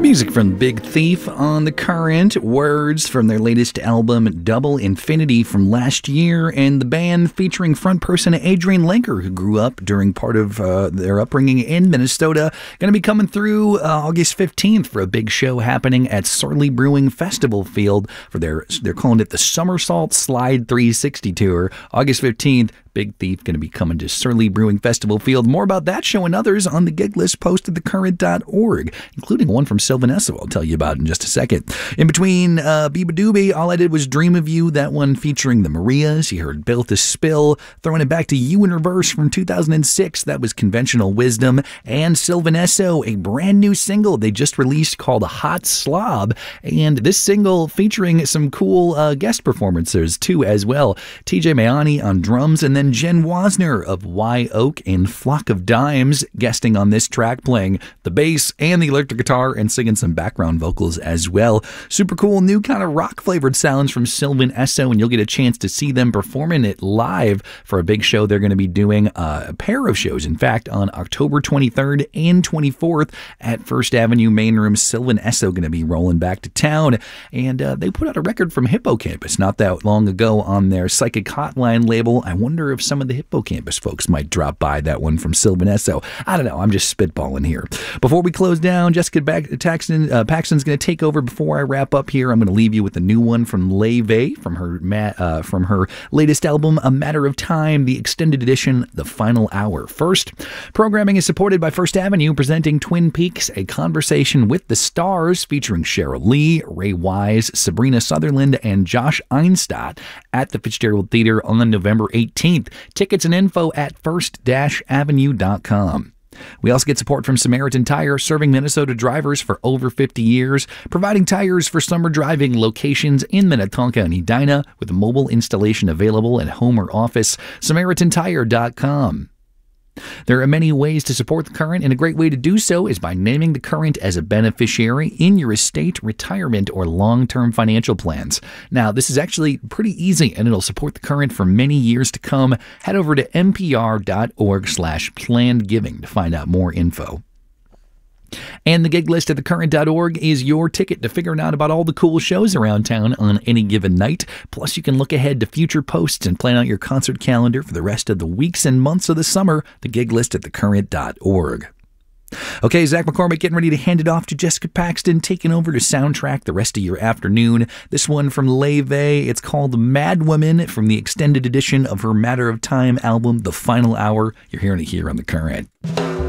Music from Big Thief on The Current, words from their latest album Double Infinity from last year, and the band featuring frontperson Adrian Lenker, who grew up during part of their upbringing in Minnesota, going to be coming through August 15th for a big show happening at Surly Brewing Festival Field for they're calling it the Somersault Slide 360 Tour. August 15th, Big Thief going to be coming to Surly Brewing Festival Field. More about that show and others on the gig list posted at thecurrent.org, including one from Sylvan Esso I'll tell you about in just a second. In between Biba Doobie, all I did was Dream of You, that one featuring the Marias. You heard Built to Spill, throwing it back to You in Reverse from 2006. That was Conventional Wisdom. And Sylvan Esso, a brand new single they just released called Hot Slob. And this single featuring some cool guest performances too as well. TJ Mayani on drums, and then Jen Wasner of Y Oak and Flock of Dimes guesting on this track, playing the bass and the electric guitar and singing some background vocals as well. Super cool new kind of rock flavored sounds from Sylvan Esso, and you'll get a chance to see them performing it live for a big show they're going to be doing, a pair of shows in fact, on October 23rd and 24th at First Avenue Main Room. Sylvan Esso going to be rolling back to town, and they put out a record from Hippocampus not that long ago on their Psychic Hotline label. I wonder if some of the Hippocampus folks might drop by that one from Sylvan Esso. I don't know. I'm just spitballing here. Before we close down, Jessica Paxton's going to take over before I wrap up here. I'm going to leave you with a new one from Leve from her latest album, A Matter of Time, the extended edition, The Final Hour. First, programming is supported by First Avenue, presenting Twin Peaks, A Conversation with the Stars, featuring Cheryl Lee, Ray Wise, Sabrina Sutherland, and Josh Einstadt at the Fitzgerald Theater on November 18th. Tickets and info at first-avenue.com. We also get support from Samaritan Tire, serving Minnesota drivers for over 50 years, providing tires for summer driving locations in Minnetonka and Edina, with a mobile installation available at home or office. SamaritanTire.com. There are many ways to support The Current, and a great way to do so is by naming The Current as a beneficiary in your estate, retirement, or long-term financial plans. Now, this is actually pretty easy, and it'll support The Current for many years to come. Head over to npr.org/plannedgiving to find out more info. And the gig list at thecurrent.org is your ticket to figuring out about all the cool shows around town on any given night. Plus, you can look ahead to future posts and plan out your concert calendar for the rest of the weeks and months of the summer. The gig list at thecurrent.org. Okay, Zach McCormick getting ready to hand it off to Jessica Paxton, taking over to soundtrack the rest of your afternoon. This one from Leve, it's called Mad Woman from the extended edition of her Matter of Time album, The Final Hour. You're hearing it here on The Current.